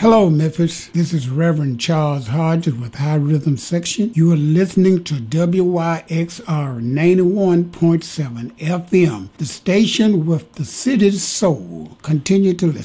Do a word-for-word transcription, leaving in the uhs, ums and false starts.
Hello, Memphis. This is Reverend Charles Hodges with High Rhythm Section. You are listening to W Y X R ninety-one point seven F M, the station with the city's soul. Continue to listen.